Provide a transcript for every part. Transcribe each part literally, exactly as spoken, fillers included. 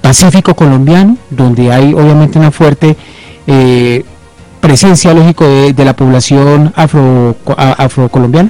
Pacífico colombiano, donde hay obviamente una fuerte eh, presencia, lógico, de, de la población afro, afrocolombiana?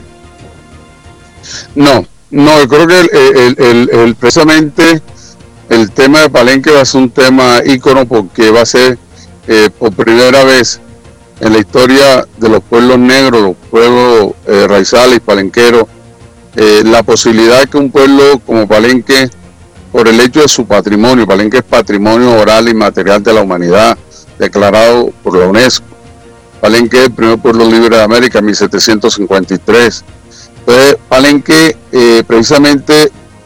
No, no, yo creo que el, el, el, el, precisamente el tema de Palenque va a ser un tema ícono, porque va a ser eh, por primera vez en la historia de los pueblos negros, los pueblos eh, raizales y palenqueros, eh, la posibilidad que un pueblo como Palenque, por el hecho de su patrimonio, Palenque es patrimonio oral y material de la humanidad, declarado por la UNESCO. Palenque es el primer pueblo libre de América en mil setecientos cincuenta y tres. Entonces, Palenque eh, precisamente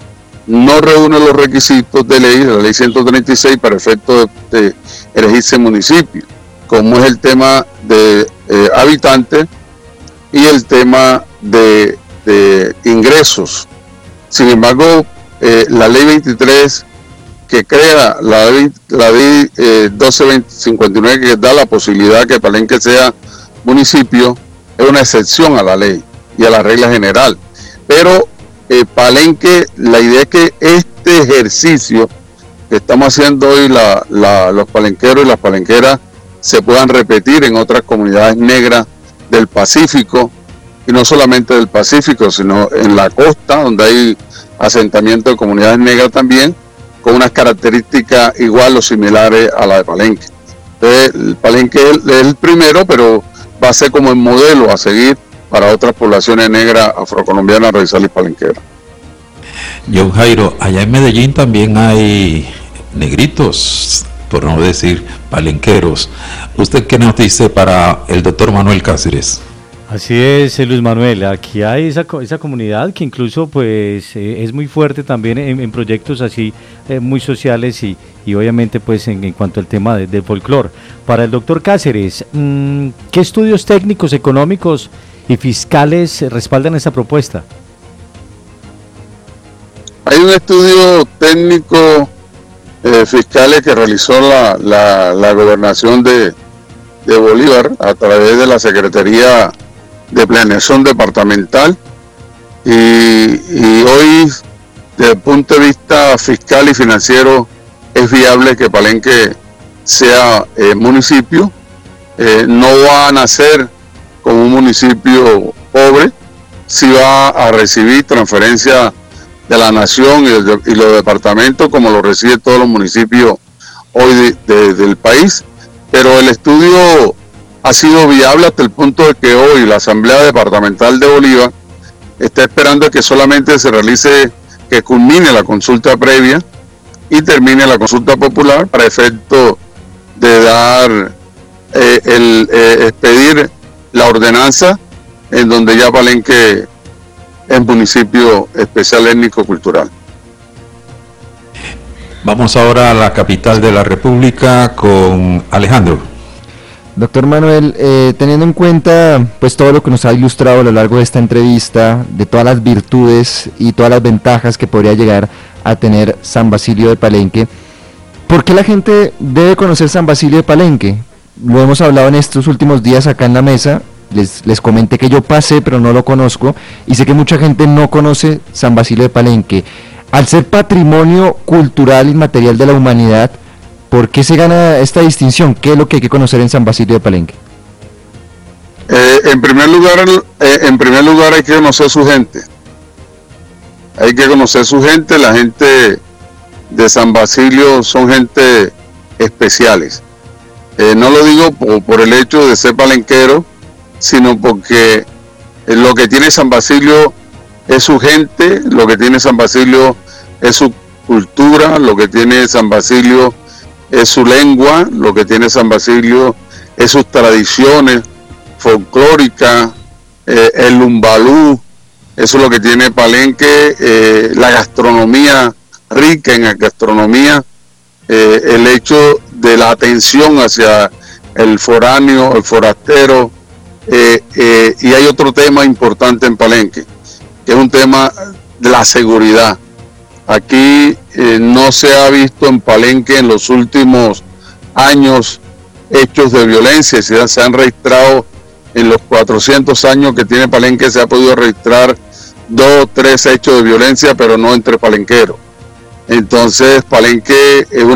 no reúne los requisitos de ley, de la ley ciento treinta y seis, para efecto de, de elegirse municipio, como es el tema de eh, habitantes y el tema de, de ingresos. Sin embargo, eh, la ley veintitrés que crea la ley, la ley eh, doce cincuenta y nueve, que da la posibilidad que Palenque sea municipio, es una excepción a la ley y a la regla general. Pero eh, Palenque, la idea es que este ejercicio que estamos haciendo hoy la, la, los palenqueros y las palenqueras se puedan repetir en otras comunidades negras del Pacífico, y no solamente del Pacífico, sino en la costa, donde hay asentamiento de comunidades negras también, con unas características igual o similares a la de Palenque. Entonces, el Palenque es el, es el primero, pero va a ser como el modelo a seguir para otras poblaciones negras, afrocolombianas, raizales y palenqueras. John Jairo, allá en Medellín también hay negritos, por no decir palenqueros. ¿Usted qué nos dice para el doctor Manuel Cáceres? Así es, Luis Manuel, aquí hay esa, esa comunidad que incluso pues eh, es muy fuerte también en, en proyectos así eh, muy sociales y, y obviamente pues en, en cuanto al tema de, del folclore. Para el doctor Cáceres, mmm, ¿qué estudios técnicos, económicos y fiscales respaldan esta propuesta? Hay un estudio técnico eh, fiscales que realizó la, la, la gobernación de, de Bolívar a través de la Secretaría de Planeación Departamental, y, y hoy desde el punto de vista fiscal y financiero es viable que Palenque sea eh, municipio. Eh, no va a nacer como un municipio pobre, sí va a recibir transferencia de la nación y, el, y los departamentos, como lo reciben todos los municipios hoy de, de, del país, pero el estudio ha sido viable hasta el punto de que hoy la Asamblea Departamental de Bolívar está esperando que solamente se realice, que culmine la consulta previa y termine la consulta popular para efecto de dar, eh, el eh, expedir la ordenanza en donde ya Palenque es municipio especial étnico-cultural. Vamos ahora a la capital de la República con Alejandro. Doctor Manuel, eh, teniendo en cuenta pues todo lo que nos ha ilustrado a lo largo de esta entrevista, de todas las virtudes y todas las ventajas que podría llegar a tener San Basilio de Palenque, ¿por qué la gente debe conocer San Basilio de Palenque? Lo hemos hablado en estos últimos días acá en la mesa, les, les comenté que yo pasé pero no lo conozco, y sé que mucha gente no conoce San Basilio de Palenque. Al ser patrimonio cultural inmaterial de la humanidad, ¿por qué se gana esta distinción? ¿Qué es lo que hay que conocer en San Basilio de Palenque? Eh, en primer lugar, eh, en primer lugar hay que conocer su gente. Hay que conocer su gente. La gente de San Basilio son gente especiales. Eh, no lo digo por, por el hecho de ser palenquero, sino porque lo que tiene San Basilio es su gente, lo que tiene San Basilio es su cultura, lo que tiene San Basilio es su lengua, lo que tiene San Basilio es sus tradiciones folclóricas, eh, el lumbalú, eso es lo que tiene Palenque, eh, la gastronomía rica en la gastronomía, eh, el hecho de la atención hacia el foráneo, el forastero, eh, eh, y hay otro tema importante en Palenque, que es un tema de la seguridad. Aquí eh, no se ha visto en Palenque en los últimos años hechos de violencia. Se, se han registrado en los cuatrocientos años que tiene Palenque, se ha podido registrar dos o tres hechos de violencia, pero no entre palenqueros. Entonces Palenque es una